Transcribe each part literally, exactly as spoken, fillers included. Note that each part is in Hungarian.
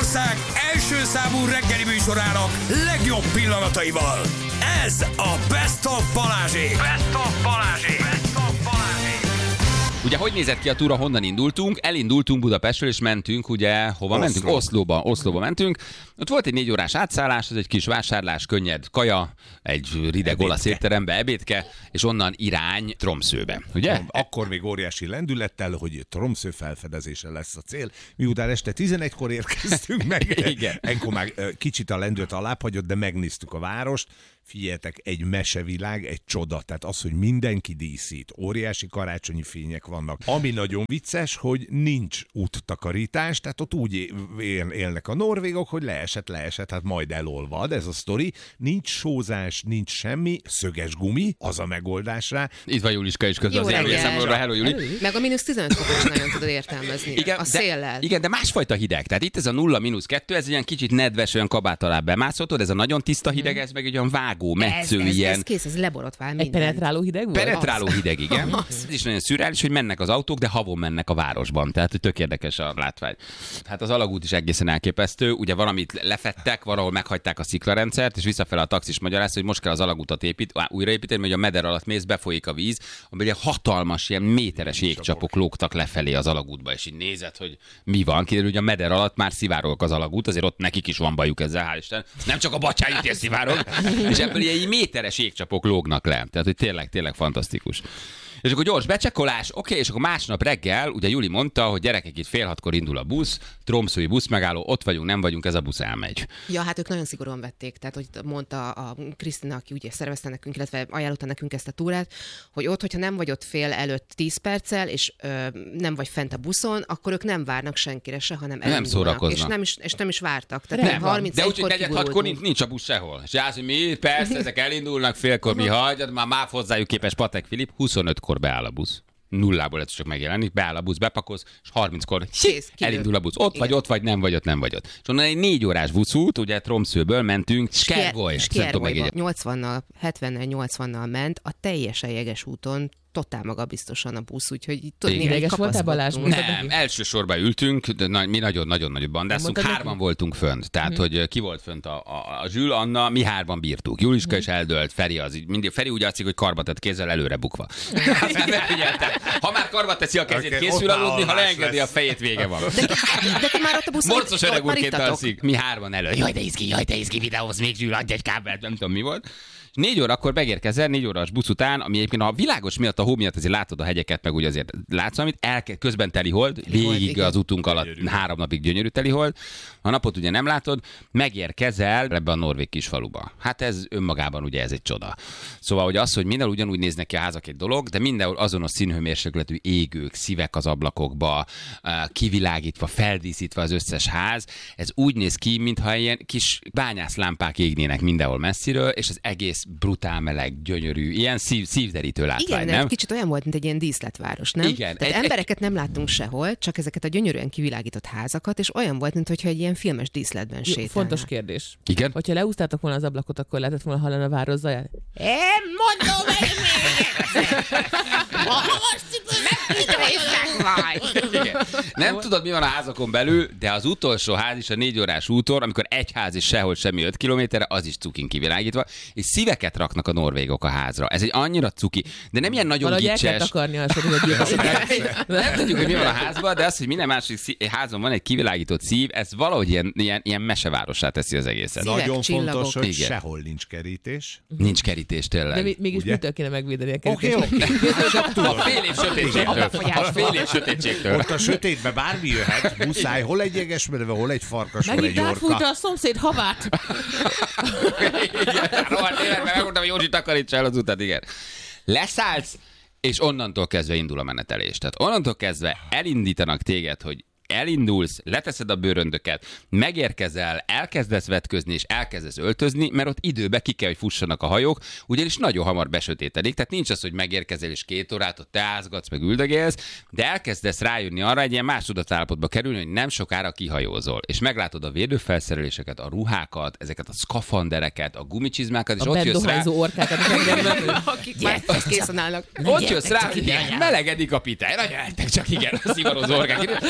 Magyarország első számú reggeli műsorának legjobb pillanataival. Ez a Best of Balázsék. Best of Balázsék. Best of Balázsék. Ugye, hogy nézett ki a túra, honnan indultunk? Elindultunk Budapestről, és mentünk, ugye, hova Oszló. mentünk? Oszlóba. Oszlóba mentünk. Ott volt egy négy órás átszállás, az egy kis vásárlás, könnyed kaja, egy rideg olasz étterembe, ebédke, és onnan irány Tromsøbe, ugye? Akkor még óriási lendülettel, hogy Tromsø felfedezése lesz a cél. Miután este tizenegykor érkeztünk meg, Igen. ekkor már kicsit a lendület alább hagyott, de megnéztük a várost. Figyeljetek, egy mesevilág, egy csoda. Tehát az, hogy mindenki díszít, óriási karácsonyi fények vannak. Ami nagyon vicces, hogy nincs úttakarítás, tehát ott úgy élnek a norvégok, hogy leesett, leesett, hát majd elolvad ez a sztori. Nincs sózás, nincs semmi, szöges gumi, az a megoldás rá. Itt van Juliska is közben az élőszámolóra. Hello, Juli. Meg a mínusz tizenöt fokos nagyon tudod értelmezni. Igen, a széllel. De, igen, de másfajta hideg. Tehát itt ez a nulla mínusz kettő, ez ilyen kicsit nedves, olyan kabát alá bemászoltod, ez a nagyon tiszta hideg, ez meg egy olyan vágó, metsző, ez, ez, ilyen. ez kész, ez leborotvál minden. Egy penetráló hideg volt? Penetráló az. hideg, igen. Ez is nagyon szürreális, hogy mennek az autók, de havon mennek a városban. Tehát tök érdekes a látvány. Hát az alagút is egészen elképesztő. Ugye valamit lefettek, valahol meghagyták a sziklarendszert, és visszafele a taxis magyaráz, hogy most kell az alagútat épít, újraépíteni, hogy a meder alatt mész, befolyik a víz, amiben egy hatalmas, ilyen méteres jégcsapok lógtak lefelé az alagútba, és így nézed, hogy mi van. Kiderül, hogy a meder alatt már szivárog az alagút, azért ott nekik is van bajuk ezzel, hál' Isten. Nem csak a Batyány útja szivárog, és ebből ilyen méteres jégcsapok lógnak le. Tehát, hogy tényleg, tényleg fantasztikus. És akkor gyors becsekkolás, oké, okay, és akkor másnap reggel, ugye Juli mondta, hogy gyerekek, itt fél hatkor indul a busz, Tromsøi busz megálló, ott vagyunk, nem vagyunk, ez a busz elmegy. Ja, hát ők nagyon szigorúan vették, tehát hogy mondta a Krisztina, aki ugye szervezte nekünk, illetve ajánlotta nekünk ezt a túrát, hogy ott, hogyha nem vagy ott fél előtt tíz perccel, és ö, nem vagy fent a buszon, akkor ők nem várnak senkire se, hanem elindulnak. Nem szórakoznak. És nem is, és nem is vártak. Tehát nem, de úgy, hogy negyed hatkor nincs, nincs a busz sehol. És az, hogy mi, persze, ezek elindulnak, félkor mi hagyjad, már máv hozzájuk képes Patek Filip, huszonötkor beáll a busz. Nullából ez csak megjelenik, beáll a busz, bepakolsz, és harminckor Kész, elindul a busz. Ott igen. vagy, ott vagy, nem vagy ott, nem vagy ott. És onnan egy négy órás buszút, ugye Tromsøből mentünk, Skergoly. nyolcvannal, hetvennel, nyolcvannal ment, a teljesen jeges úton, totál magabiztosan a busz, úgyhogy tudod, ideges voltál, Balázs? Nem, elsősorban ültünk, de na, mi nagyon-nagyon nagyot bandáztunk, hárman neki? voltunk fönt. Tehát, hmm. hogy ki volt fönt a, a, a Zsül, Anna, mi hárman bírtuk. Juliska hmm. is eldőlt, Feri az, mindig, Feri úgy látszik, hogy karba tett kézzel előre bukva. Ha már karba teszi a kezét, okay, készül aludni, ha leengedi a fejét, vége van. De, de te már ott a buszon morcos öreg úrként alszik. Mi hárman elő. Jaj, de izgi, jaj, de izgi, videóhoz még Zsül, adj egy kábelt, nem tudom mi volt. Négy órakor megérkezel, négy órás busz után, ami egyébként a világos miatt, a hó miatt azért látod a hegyeket, meg úgy azért látsz, amit elke, közben telihold, végig az utunk alatt gyönyörű. három napig gyönyörű telihold. A napot ugye nem látod, megérkezel ebbe a norvég kisfaluba. Hát ez önmagában ugye ez egy csoda. Szóval, hogy az, hogy mindenhol ugyanúgy néznek ki a házak egy dolog, de mindenhol azonos színhőmérsékletű égők, szívek az ablakokba, kivilágítva, feldíszítve az összes ház, ez úgy néz ki, mintha ilyen kis bányászlámpák égnének mindenhol messziről, és az egész brutál meleg, gyönyörű, ilyen szív, szívderítő látvány, igen, nem? kicsit olyan volt, mint egy ilyen díszletváros, nem? Igen. Tehát egy, embereket nem láttunk sehol, csak ezeket a gyönyörűen kivilágított házakat, és olyan volt, mintha egy ilyen filmes díszletben sétálnál. Fontos kérdés. Igen? Hogyha leúztátok volna az ablakot, akkor lehetett volna hallani a város zaját. Én mondom, hogy még a havas cipő vagy. Nem tudod, mi van a házakon belül, de az utolsó ház is a négy órás úton, amikor egy ház is sehol semmi öt kilométerre, az is cukin kivilágítva, és szíveket raknak a norvégok a házra. Ez egy annyira cuki, de nem ilyen nagyon valahogy gicses. Valahogy el kell takarni a sötétbe. Nem tudjuk, hogy mi van a házban, de az, hogy minden másik szí- házon van egy kivilágított szív, ez valahogy ilyen, ilyen, ilyen mesevárossá teszi az egészet. Szívek, nagyon csillagok. fontos, hogy Igen. sehol nincs kerítés. Nincs kerítés, tényleg. De mégis Ugye? mitől kéne megvédeni a Oké, kerítést? oké. A fél év sötétségtől. A fél év sötétségtől. Ott a sötétbe bármi jöhet, muszáj, hol egy jegesmedve, hol egy farkas, hol egy Megint átfújta orka. a szomszéd havát. Rohadt élet, mert megmondtam, hogy Józsi takarítsa el az utat, igen. Leszállsz, és onnantól kezdve indul a menetelés. Tehát onnantól kezdve elindítanak téged, hogy elindulsz, leteszed a bőröndöket, megérkezel, elkezdesz vetközni, és elkezdesz öltözni, mert ott időbe ki kell, hogy fussanak a hajók, ugyanis nagyon hamar besötétedik, tehát nincs az, hogy megérkezel, és két órát ott teázgatsz, meg üldögélsz, de elkezdesz rájönni arra, egy ilyen más tudatállapotba kerülni, hogy nem sokára kihajózol, és meglátod a védőfelszereléseket, a ruhákat, ezeket a szkafandereket, a gumicsizmákat, és a ott jössz rá, orkákat a tengerben. Akik már készen állnak. ott jössz rá, hogy melegedik a pitály, ragyeltek csak, igen, a szivarozó orgák. Rájössz,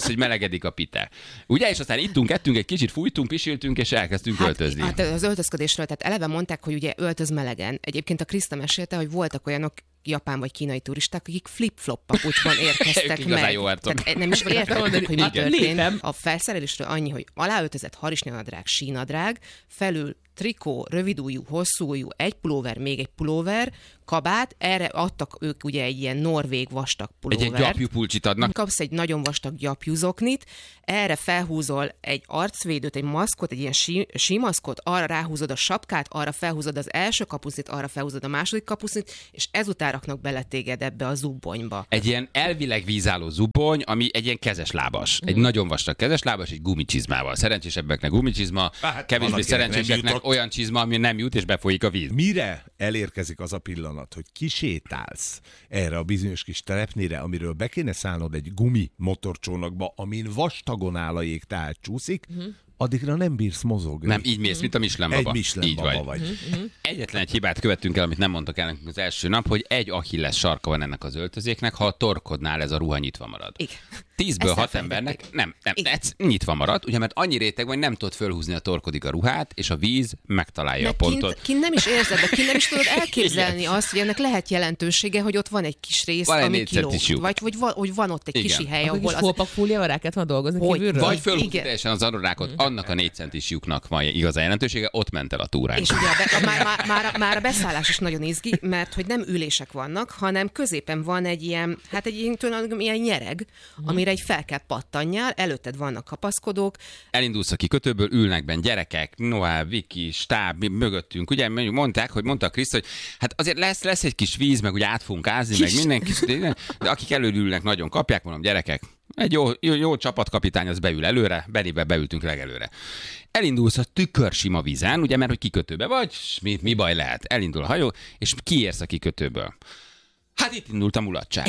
rájössz, hogy melegedik a pite. Ugye, és aztán ittunk, ettünk, egy kicsit fújtunk, pisiltünk, és elkezdtünk Hát, öltözni. hát az öltözködésről, tehát eleve mondták, hogy ugye öltöz melegen. Egyébként a Kriszta mesélte, hogy voltak olyanok japán vagy kínai turisták, akik flip-flop papucsban érkeztek Ők igazán meg. jó arcok. Tehát nem is értem, hogy mi Igen. történt. Lépem. A felszerelésről annyi, hogy aláöltözett harisnyanadrág, sínadrág, felül trikó, rövidújú, hosszújú, egy pulóver, még egy pulóver, kabát, erre adtak ők ugye egy ilyen norvég vastag Egy, pulóvert. egy gyapjú pulcsit adnak. Kapsz egy nagyon vastag gyapjúzoknit, erre felhúzol egy arcvédőt, egy maszkot, egy ilyen sí, símaszkot, arra ráhúzod a sapkát, arra felhúzod az első kapucnit, arra felhúzod a második kapucnit, és ezután raknak bele téged ebbe a zubbonyba. Egy ilyen elvileg vízálló zubony, ami egy ilyen kezeslábas. Egy nagyon vastag kezeslábas, egy gumicsizmával. Szerencsésebbeknek gumicsizma, Hát, kevésbé van, akinek nem szerencséseknek jutott. olyan csizma, ami nem jut, és befolyik a víz. Mire elérkezik az a pillanat, hogy kisétálsz erre a bizonyos kis telepnire, amiről be kéne szállnod egy gumi motorcsónakba, amin vastagon áll a jég, tehát csúszik, uh-huh. addigra nem bírsz mozogni. Nem, így mész, mint a Michelin Egy baba. Michelin Így baba vagy. vagy. Egyetlen egy hibát követtünk el, amit nem mondtak el nekünk az első nap, hogy egy achilles sarka van ennek az öltözéknek, ha a torkodnál ez a ruha nyitva marad. Igen. Tízből Ezt hat elfelejtették. embernek nem, nem, Igen. ez nyitva marad, ugye, mert annyi réteg van, hogy nem tudod fölhúzni a torkodig a ruhát, és a víz megtalálja Mert a pontot. kint, kint nem is érzed, de kint nem is tudod elképzelni azt, hogy ennek lehet jelentősége, hogy ott van egy kis rész, Van egy ami négy kilóg. centis lyuk. Vagy hogy van, hogy van ott egy Igen. kisi hely, Akkor ahol kis az... fópakfóliával rá kellett volna dolgozni Hogy? kívülről? Vagy fölhúzni Igen. teljesen az anorákot, annak a négy centis lyuknak van igazán jelentősége, ott ment el a túránk. És ugye a be, a, már, már, már, már a beszállás is nagyon izgi, mert hogy nem ülések vannak, hanem középen van egy ilyen, hát egy ilyen, tulajdonképpen ilyen nyereg, amire egy fel kell pattanjál, előtted vannak kapaszkodók, Elindulsz a kikötőből, ülnek benn gyerekek, Noel, Viki, stáb, mi mögöttünk. Ugye mondjuk mondták, hogy mondta a Kriszt, hogy hát azért lesz, lesz egy kis víz, meg ugye át fogunk ázni, meg mindenki, de akik előtt ülnek, nagyon kapják, mondom, gyerekek, egy jó, jó, jó csapatkapitány az beül előre, Bennibe beültünk legelőre. Elindulsz a tükörsima vízen, ugye, mert hogy kikötőbe vagy, s mi, mi baj lehet? Elindul a hajó, és kiérsz a kikötőből. Hát itt indult a mulatság.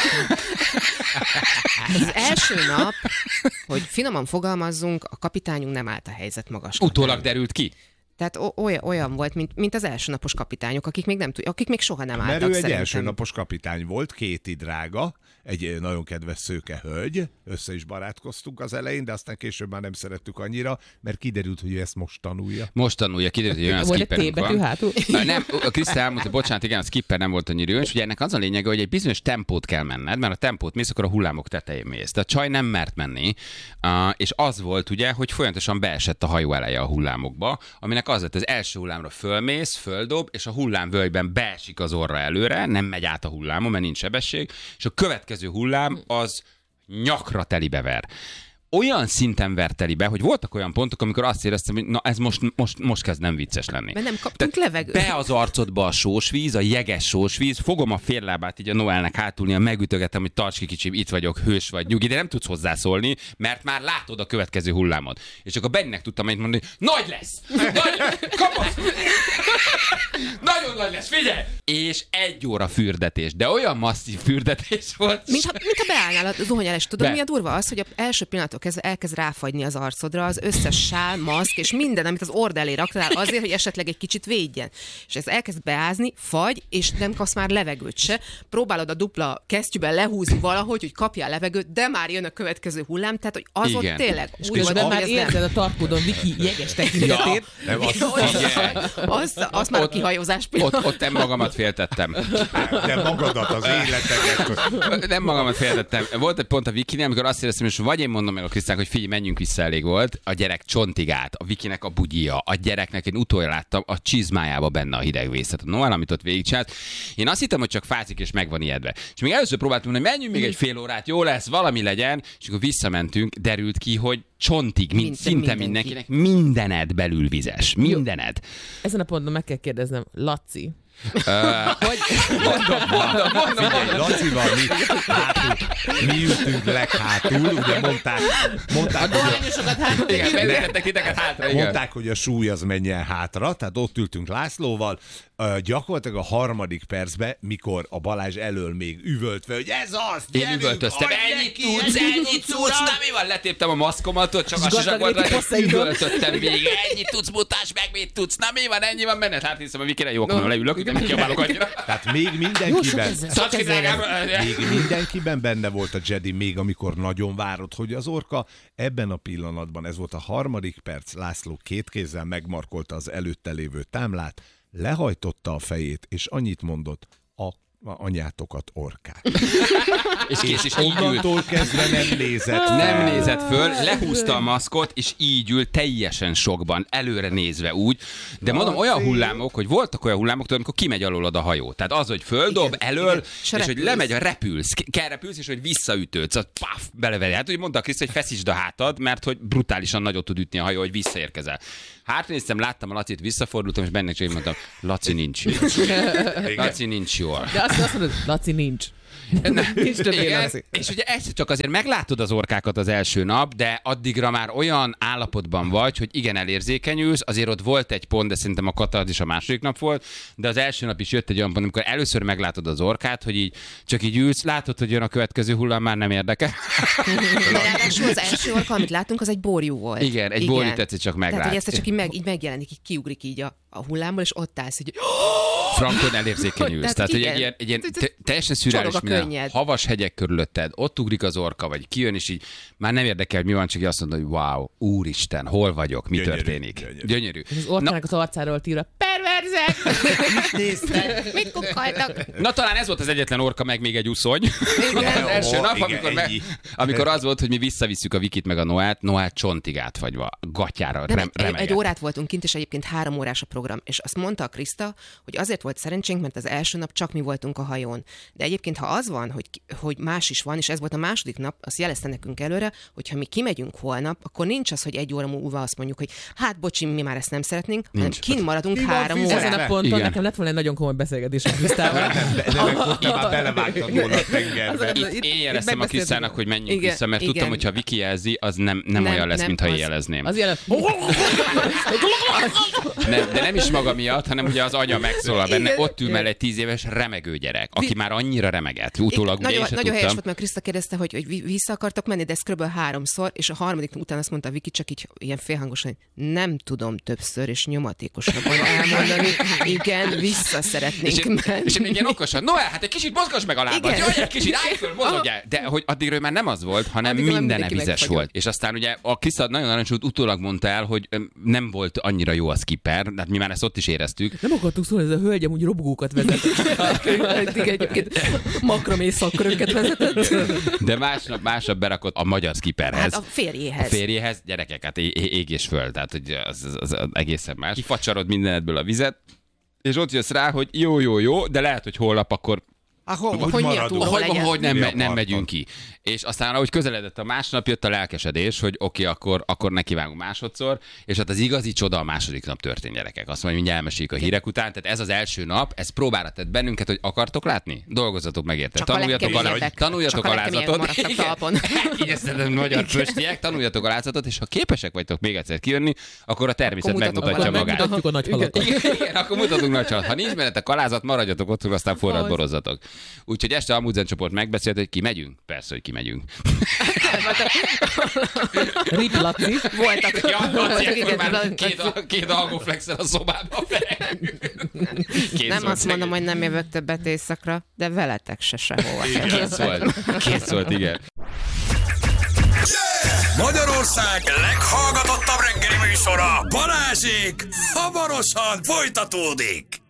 az első nap, hogy finoman fogalmazzunk, a kapitányunk nem állt a helyzet magas. Utólag derült ki. Tehát o- olyan, olyan volt, mint, mint az elsőnapos kapitányok, akik még nem tud, akik még soha nem álltak. Mert ő egy szerintem. elsőnapos kapitány volt, Kéti drága, egy nagyon kedves szőke hölgy, össze is barátkoztunk az elején, de aztán később már nem szerettük annyira, mert kiderült, hogy ő ezt most tanulja. Most tanulja, kiderült, hogy olyan Volt egy skipperünk T betű van. hátul? Na, nem, a Krisztál elmondta, bocsánat, igen, a skipper nem volt annyira jó, és ugye ennek az a lényege, hogy egy bizonyos tempót kell menned, mert a tempót mész, akkor a hullámok tetején mész. De a csaj nem mert menni, uh, és az volt ugye, hogy folyamatosan beesett a hajó eleje a hullámokba, aminek az lett, az első hullámra fölmész, földob, és a hullámvölgyben beesik az orra előre, nem megy át a hullámon, mert nincs sebesség, és a következő hullám az nyakra telibever. Olyan szinten vert telibe, hogy voltak olyan pontok, amikor azt éreztem, hogy na ez most, most, most kezd nem vicces lenni. Mert nem kaptunk levegőt. Be az arcodba a sósvíz, a jeges sósvíz, fogom a féllábát így a Noelnek hátulni, megütögetem, hogy tarts ki kicsim, itt vagyok, hős vagy, nyugi, de nem tudsz hozzászólni, mert már látod a következő hullámot. És akkor Bennek tudtam majd mondani, nagy lesz! Nagy lesz! Kapasz! Nagyon nagy lesz, figyelj! És egy óra fürdetés, de olyan masszív fürdetés volt. Mintha, mintha beállnál a zuhanyelés. Tudod, Be. mi a durva? Az, hogy az első pillanattól kezdve elkezd ráfagyni az arcodra az összes sál, maszk és minden, amit az orr elé raktál azért, hogy esetleg egy kicsit védjen. És ez elkezd beázni, fagy, és nem kapsz már levegőt se. Próbálod a dupla kesztyűben lehúzni valahogy, hogy kapjál levegőt, de már jön a következő hullám, tehát hogy az Igen. ott tényleg És úgy volt, De hogy már ez érzed nem. a tarkódon Viki jeges tekintetét. Nem, azt, Az, az, az már a Ott- kihajózás pillanat. Ott, ott nem magamat féltettem. de magadat, az életedet. Nem magamat féltettem. Volt egy pont a Vikinél, amikor azt éreztem, hogy vagy én mondom meg a Krisztának, hogy figyelj, menjünk vissza, elég volt. A gyerek csontig át, a Vikinek a bugyija, a gyereknek én utoljára láttam a csizmájába benne a hideg vész. Tehát a Noel, amit ott végigcsinált. Én azt hittem, hogy csak fázik és meg van ijedve. És még először próbáltam mondani, hogy menjünk még egy fél órát, jó lesz, valami legyen, és akkor visszamentünk, derült ki, hogy csontig, mint Minden- szinte mindenki. mindenkinek, mindened belül vizes. Mindened. Ezen a ponton meg kell kérdeznem, Laci, Hogy... Mondom, mondom, mondom, Figyelj, Lacival mi, hátul, mi ültünk leghátul, ugye mondták, mondták, hogy a, Arányosokat hát Igen, vezetettek titeket hátra, igen. mondták, hogy a súly az menjen hátra, tehát ott ültünk Lászlóval, Uh, gyakorlatilag a harmadik percben, mikor a Balázs elől még üvöltve, hogy ez az, Én gyerünk, üvöltöztem, adj ennyit neki, tudsz, ennyit tudsz, na mi van, letéptem a maszkomatot, csak azt sem volt rajta, üvöltöttem végig, ennyit tudsz, mutasd meg, mit tudsz, na mi van, ennyi van benne, hát hiszem, a Vikire jó, akkor leülök, hogy nem kiabálok annyira. Tehát még mindenkiben, Szacski, drágám, még mindenkiben benne volt a Jedi, még amikor nagyon várod, hogy az orka ebben a pillanatban, ez volt a harmadik perc, László két kézzel megmarkolta az előtte lévő támlát, lehajtotta a fejét, és annyit mondott, a, a anyátokat orkák. és kész, és így ült. Onnantól kezdve nem nézett fel. Nem nézett föl, lehúzta a maszkot, és így ült teljesen sokban, előre nézve úgy. De mondom, olyan hullámok, hogy voltak olyan hullámok, tudod, amikor kimegy alólad a hajó. Tehát az, hogy földob, Igen, elől, igen. és, És hogy lemegy, a repülsz, kell repülsz, és hogy visszaütődsz, az paf, beleveri. Hát, hogy mondta a Kriszt, hogy feszítsd a hátad, mert hogy brutálisan nagyot tud ütni a hajó, hogy visszaérkezel. Hátranéztem, láttam a Lacit, visszafordultam, és benne csak mondtam, Laci nincs jó. Laci nincs jó. De azt, azt mondod, Laci nincs. Nincs többé Igen, Laci. és ugye ezt csak azért meglátod az orkákat az első nap, de addigra már olyan állapotban vagy, hogy igen, elérzékenyülsz, azért ott volt egy pont, de szerintem a katard is a második nap volt, de az első nap is jött egy olyan pont, amikor először meglátod az orkát, hogy így csak így ülsz, látod, hogy jön a következő hullám, már nem érdekel. De ráadásul az első orka, amit látunk, az egy borjú volt. Igen, egy borjú tetszik csak Tehát, meglátni. hogy ezt csak így, meg, így megjelenik, így kiugrik így a, a hullámból, és ott állsz, hogy Frankon elérzékenyülsz. Tehát Tehát, hogy igen. egy ilyen, egy ilyen te, teljesen szürreális Csorog a minden. könnyed. Havas hegyek körülötted, ott ugrik az orka, vagy kijön, és így már nem érdekel, hogy mi van, csak így azt mondod, hogy wow, úristen, hol vagyok, mi Gyönyörű, történik. gyönyörű. Gyönyörű. És az orkának az arcáról tírva, perverzek! Néztek. mit kukkajtak? Na talán ez volt az egyetlen orka, meg még egy uszony. Az első Ó, nap, igen, amikor, me, ennyi. amikor az volt, hogy mi visszavisszük a Vikit meg a Noát, Noát csontig átfagyva, gatyára Nem, rem, egy, egy, remegett. egy órát voltunk kint, és egyébként három órás a program. És azt mondta a Kriszta, hogy azért volt szerencsénk, mert az első nap csak mi voltunk a hajón. De egyébként, ha az van, hogy, hogy más is van, és ez volt a második nap, azt jelezte nekünk előre, hogy ha mi kimegyünk holnap, akkor nincs az, hogy egy óra múlva azt mondjuk, hogy hát bocsi, mi már ezt nem szeretnénk, hanem kint maradunk Mi van három fizetve? Ezen órára. a ponton Igen. nekem lett volna egy nagyon komoly beszélgetés a Krisztával. De, de akkor te már belevágtad volna a tengerbe. Az- Itt én jeleztem a megbeszéltük. Krisztának, hogy menjünk Igen, vissza, mert igen. tudtam, hogy ha Viki jelzi, az nem, nem, Nem, olyan lesz, nem, mintha én az- jelezném. Az jelen... Nem, de nem is maga miatt, hanem ugye az anya megszólal benne, Igen. ott ül mellé egy tíz éves remegő gyerek, aki már annyira remegett. Utólag ugye Nagyon, én sem nagyon helyes tudtam. volt, mert Kriszta kérdezte, hogy, hogy vi- vissza akartak menni, de ez kb. háromszor, és a harmadik után azt mondta Viki, csak így ilyen félhangosan, hogy nem tudom többször és nyomatékosabban elmondani, igen, vissza És szeretnénk én, menni. és én ilyen okosan, Noel, hát egy kicsit mozgass meg a lábad, Igen. jaj, egy kicsit állj föl, mozogj. De hogy addigra már nem az volt, hanem Addigra már minden mindenki vizes megfagyott. volt. És aztán ugye a Kriszta nagyon aranyosult utólag mondta el, hogy öm, nem volt annyira jó a skipper, hát mi már ezt ott is éreztük. Nem akartuk szólni, ez a hölgyem úgy robogókat vezetett. Eddig egyébként makramé szakköröket vezetett. De másnap, másnap berakott a magyar skipperhez. Hát a A férjéhez. férjéhez, gyerekek, hát ég, ég és föl, tehát hogy az, az, az egészen más. Kifacsarod mindenedből a vizet, és ott jössz rá, hogy jó, jó, jó, de lehet, hogy holnap akkor Ah, hol, Hogy mi a maradunk? túló hogy, legyen. hogy nem, Mi a nem parton? megyünk ki. És aztán, ahogy közeledett a másnap, jött a lelkesedés, hogy oké, okay, akkor, akkor nekivágunk másodszor, és hát az igazi csoda a második nap történt, gyerekek. Azt mondja, hogy mindjárt elmeséljük a hírek után. Tehát ez az első nap, ez próbára tett bennünket, hogy akartok látni? Dolgozzatok meg érte. Csak a Tanuljatok, alá, legkeményebbek. tanuljatok Csak a legkeményebbek alázatot. maradtak talpon. Így ezt a magyar pöstiek, tanuljatok alázatot, és ha képesek vagytok még egyszer kijönni, akkor a természet Akkor mutatok megmutatja valamit. magát. Megmutatjuk a nagy halakat. Igen, igen, akkor mutatunk nagy csalat. Ha nincs bennetek alázat, maradjatok ott, aztán forrad borozzatok. Úgyhogy este a Amundsen csoport megbeszélt, hogy kimegyünk. Persze, hogy kimegyünk. Rip Laci. Voltak. Ja, Laci, akkor igen, már két, két algóflexel a szobában. Kész Nem volt azt mondom, szegény. hogy nem jövök többet éjszakra, de veletek se sehova. Kész volt. Kész volt, igen. Magyarország leghallgatottabb reggeli műsora, Balázsék, hamarosan folytatódik.